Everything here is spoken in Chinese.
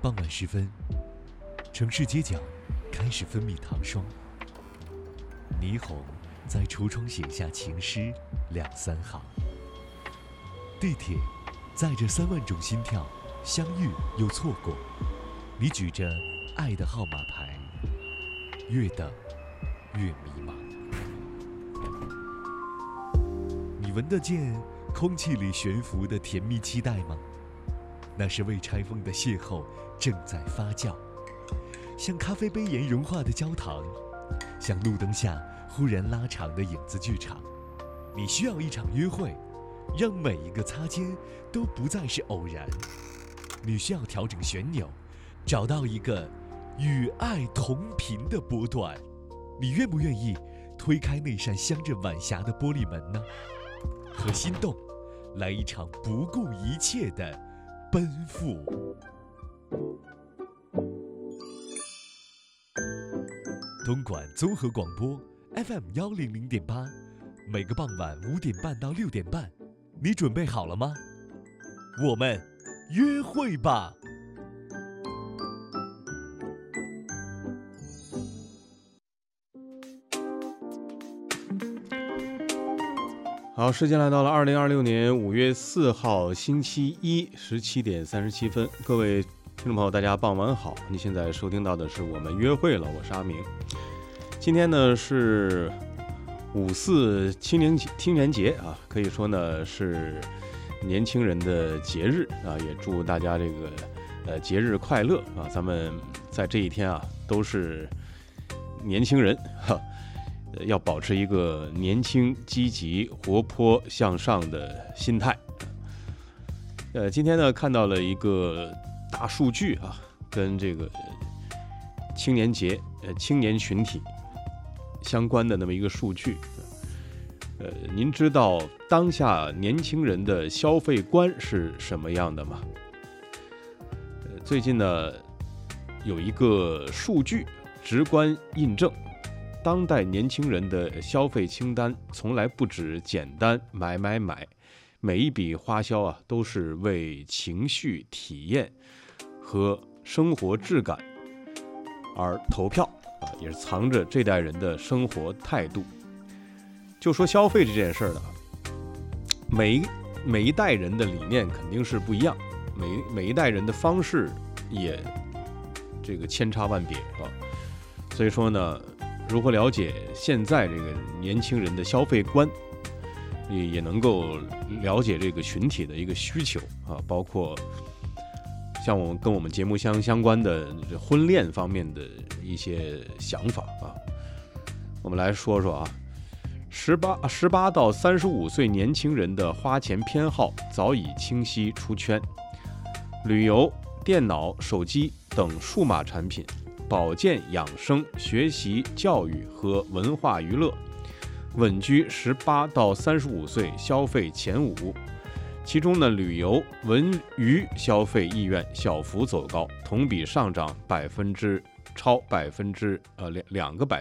傍晚时分，城市街角开始分泌糖霜，霓虹在橱窗写下情诗2、3行。地铁载着3万种心跳，相遇又错过。你举着爱的号码牌，越等越迷茫。你闻得见空气里悬浮的甜蜜期待吗？那是未拆封的邂逅正在发酵，像咖啡杯沿融化的焦糖，像路灯下忽然拉长的影子剧场。你需要一场约会，让每一个擦肩都不再是偶然。你需要调整旋钮，找到一个与爱同频的波段。你愿不愿意推开那扇镶着晚霞的玻璃门呢？和心动来一场不顾一切的奔赴。东莞综合广播 FM100.8，每个傍晚5点半到6点半，你准备好了吗？我们约会吧。 好，时间来到了2026年5月4号星期一17点37分。各位听众朋友，大家傍晚好！你现在收听到的是我们约会了，我是阿明。今天呢是5·4青年节啊，可以说呢是年轻人的节日啊，也祝大家这个节日快乐啊！咱们在这一天啊都是年轻人哈。要保持一个年轻、积极、活泼、向上的心态。今天呢看到了一个大数据啊，跟这个青年节、青年群体相关的那么一个数据。您知道当下年轻人的消费观是什么样的吗？最近呢有一个数据直观印证。当代年轻人的消费清单从来不只简单买，每一笔花销啊都是为情绪体验和生活质感而投票啊，也是藏着这代人的生活态度。就说消费这件事儿呢，每一代人的理念肯定是不一样，每一代人的方式也这个千差万别啊，所以说呢。如何了解现在这个年轻人的消费观，也能够了解这个群体的一个需求啊，包括像跟我们节目相关的婚恋方面的一些想法啊。我们来说说啊，18到35岁年轻人的花钱偏好早已清晰出圈，旅游、电脑、手机等数码产品。保健养生、学习教育和文化娱乐稳居18到35岁消费前5，其中呢，旅游、文娱消费意愿小幅走高，同比上涨2%。